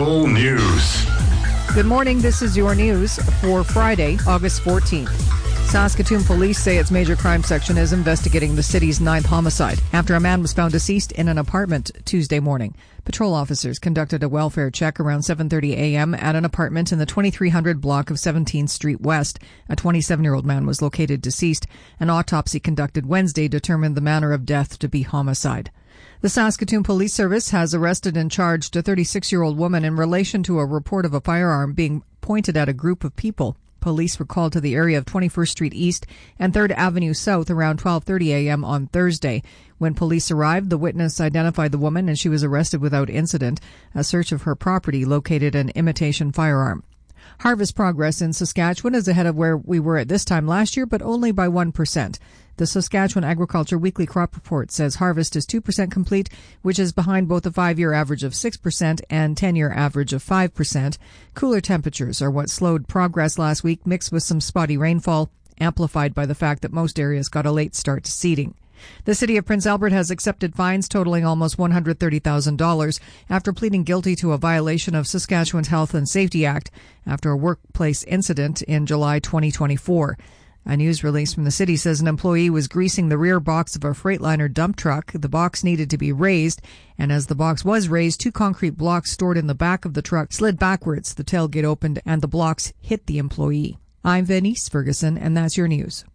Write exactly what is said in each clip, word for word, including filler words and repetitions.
Global News. Good morning. This is your news for Friday, August fourteenth. Saskatoon police say its major crime section is investigating the city's ninth homicide after a man was found deceased in an apartment Tuesday morning. Patrol officers conducted a welfare check around seven thirty a.m. at an apartment in the twenty-three hundred block of seventeenth Street West. A twenty-seven-year-old man was located deceased. An autopsy conducted Wednesday determined the manner of death to be homicide. The Saskatoon Police Service has arrested and charged a thirty-six-year-old woman in relation to a report of a firearm being pointed at a group of people. Police were called to the area of twenty-first Street East and third Avenue South around twelve thirty a.m. on Thursday. When police arrived, the witness identified the woman and she was arrested without incident. A search of her property located an imitation firearm. Harvest progress in Saskatchewan is ahead of where we were at this time last year, but only by one percent. The Saskatchewan Agriculture Weekly Crop Report says harvest is two percent complete, which is behind both the five-year average of six percent and ten-year average of five percent. Cooler temperatures are what slowed progress last week, mixed with some spotty rainfall, amplified by the fact that most areas got a late start to seeding. The City of Prince Albert has accepted fines totaling almost one hundred thirty thousand dollars after pleading guilty to a violation of Saskatchewan's Health and Safety Act after a workplace incident in July twenty twenty-four. A news release from the city says an employee was greasing the rear box of a Freightliner dump truck. The box needed to be raised, and as the box was raised, two concrete blocks stored in the back of the truck slid backwards. The tailgate opened, and the blocks hit the employee. I'm Venice Ferguson, and that's your news.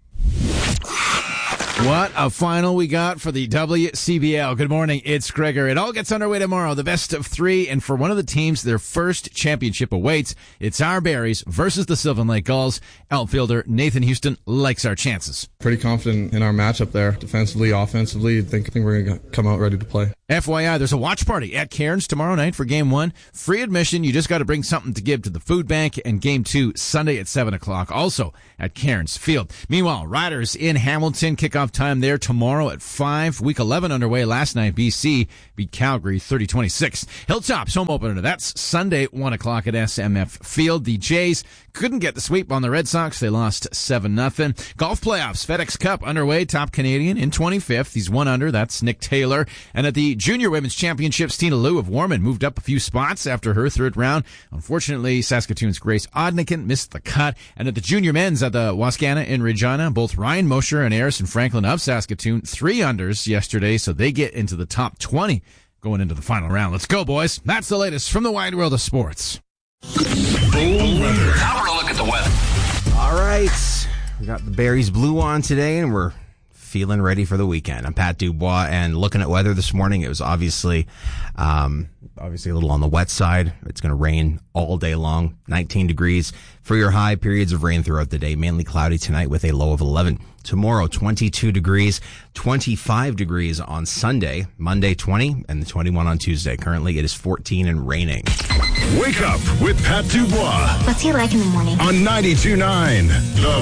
What a final we got for the W C B L. Good morning, it's Gregor. It all gets underway tomorrow, the best of three, and for one of the teams, their first championship awaits. It's our Berries versus the Sylvan Lake Gulls. Outfielder Nathan Houston likes our chances. Pretty confident in our matchup there, defensively, offensively. I think, I think we're going to come out ready to play. F Y I, there's a watch party at Cairns tomorrow night for Game one. Free admission. You just got to bring something to give to the food bank. And Game two, Sunday at seven o'clock, also at Cairns Field. Meanwhile, Riders in Hamilton, kickoff time there tomorrow at five. Week eleven underway last night. B C beat Calgary thirty twenty-six. Hilltops home opener. That's Sunday, one o'clock at S M F Field. The Jays couldn't get the sweep on the Red Sox. They lost seven nothing. Golf playoffs, FedEx Cup underway. Top Canadian in twenty-fifth. He's one under. That's Nick Taylor. And at the Junior Women's Championships, Tina Liu of Warman moved up a few spots after her third round. Unfortunately, Saskatoon's Grace Odnikin missed the cut. And at the Junior Men's at the Wascana in Regina, both Ryan Mosher and Harrison Franklin of Saskatoon, three unders yesterday, so they get into the top twenty going into the final round. Let's go, boys. That's the latest from the wide world of sports. Bull weather. Now we're going to look at the weather. All right. We got the Berries blue on today, and we're feeling ready for the weekend. I'm Pat Dubois, and looking at weather this morning, it was obviously um, obviously a little on the wet side. It's going to rain all day long, nineteen degrees. For your high, periods of rain throughout the day, mainly cloudy tonight with a low of eleven. Tomorrow, twenty-two degrees, twenty-five degrees on Sunday, Monday twenty, and the twenty-one on Tuesday. Currently, it is fourteen and raining. Wake up with Pat Dubois. What's he like in the morning? On ninety-two point nine. The